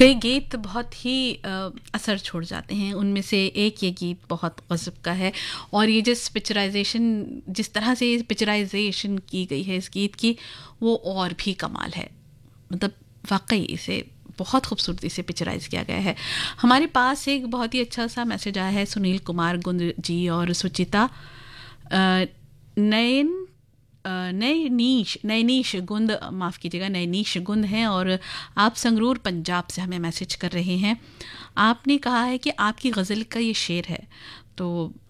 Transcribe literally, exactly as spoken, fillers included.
कई गीत बहुत ही अ, असर छोड़ जाते हैं, उनमें से एक ये गीत बहुत गज़ब का है। और ये जिस पिक्चराइजेशन जिस तरह से पिक्चराइजेशन की गई है इस गीत की, वो और भी कमाल है। मतलब वाक़ई इसे बहुत खूबसूरती से पिक्चराइज़ किया गया है। हमारे पास एक बहुत ही अच्छा सा मैसेज आया है सुनील कुमार गुंद जी और सुचिता अ, नयन अ, नए नीश नैनीश गुंद, माफ़ कीजिएगा, नैनीश गुंद हैं और आप संगरूर पंजाब से हमें मैसेज कर रहे हैं। आपने कहा है कि आपकी गज़ल का ये शेर है, तो